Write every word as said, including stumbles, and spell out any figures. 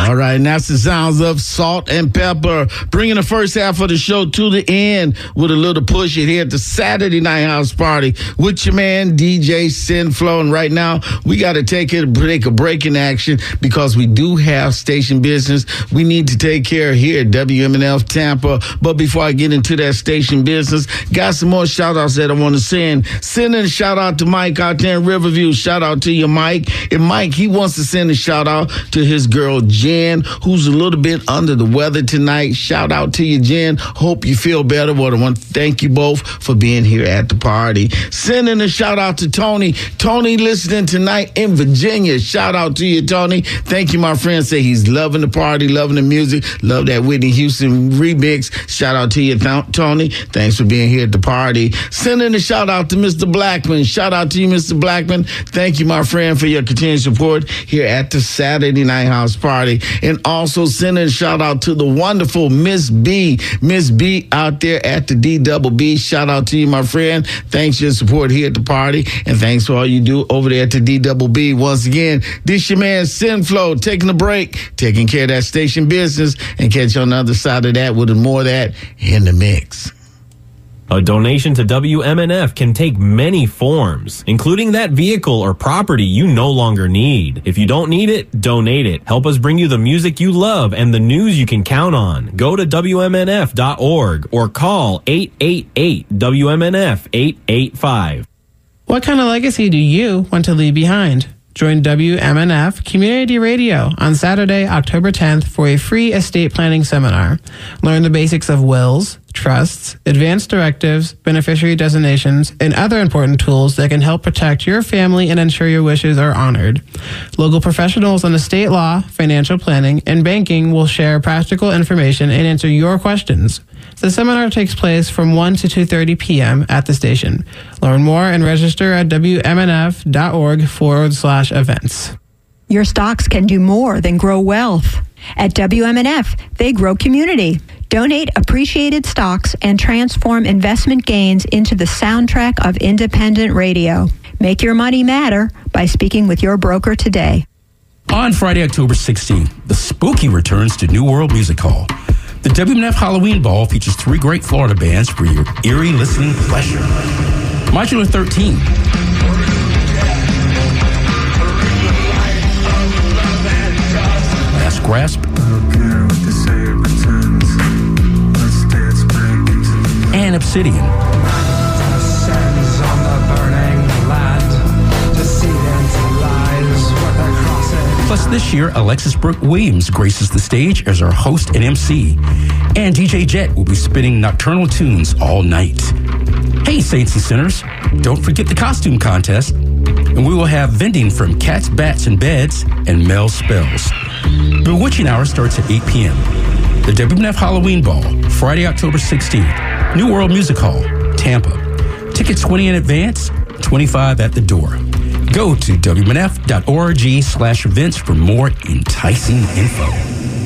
All right, and that's the sounds of Salt and Pepper, bringing the first half of the show to the end with a little push it here at the Saturday Night House Party with your man, D J Sinflow. And right now, we got to take it, take a break in action because we do have station business we need to take care of here at W M N F Tampa. But before I get into that station business, got some more shout-outs that I want to send. Sending a shout-out to Mike out there in Riverview. Shout-out to you, Mike. And Mike, he wants to send a shout-out to his girl, Jen, who's a little bit under the weather tonight. Shout out to you, Jen. Hope you feel better. Well, I want to thank you both for being here at the party. Sending a shout out to Tony. Tony listening tonight in Virginia. Shout out to you, Tony. Thank you, my friend. Say he's loving the party, loving the music, love that Whitney Houston remix. Shout out to you, Th- Tony. Thanks for being here at the party. Sending a shout out to Mister Blackman. Shout out to you, Mister Blackman. Thank you, my friend, for your continued support here at the Saturday Night House Party. And also sending a shout out to the wonderful Miss B. Miss B out there at the D Double B. Shout out to you, my friend. Thanks for your support here at the party. And thanks for all you do over there at the D Double B. Once again, this your man Sinflow taking a break, taking care of that station business, and catch you on the other side of that with more of that in the mix. A donation to W M N F can take many forms, including that vehicle or property you no longer need. If you don't need it, donate it. Help us bring you the music you love and the news you can count on. Go to W M N F dot org or call eight eight eight W M N F eight eight five. What kind of legacy do you want to leave behind? Join W M N F Community Radio on Saturday, October tenth for a free estate planning seminar. Learn the basics of wills, trusts, advanced directives, beneficiary designations, and other important tools that can help protect your family and ensure your wishes are honored. Local professionals on estate law, financial planning, and banking will share practical information and answer your questions. The seminar takes place from one to two thirty p.m. at the station. Learn more and register at W M N F dot org forward slash events. Your stocks can do more than grow wealth. At W M N F, they grow community. Donate appreciated stocks and transform investment gains into the soundtrack of independent radio. Make your money matter by speaking with your broker today. On Friday, October sixteenth, the Spooky returns to New World Music Hall. The W M N F Halloween Ball features three great Florida bands for your eerie listening pleasure. Modular thirteen. Last Grasp. And Obsidian. Plus, this year, Alexis Brooke Williams graces the stage as our host and M C. And D J Jet will be spinning nocturnal tunes all night. Hey, Saints and Sinners, don't forget the costume contest. And we will have vending from Cats, Bats, and Beds and Mel Spells. Bewitching Hour starts at eight p.m. The W M N F Halloween Ball, Friday, October sixteenth. New World Music Hall, Tampa. Tickets twenty in advance, twenty-five at the door. Go to W M N F dot org slash events for more enticing info.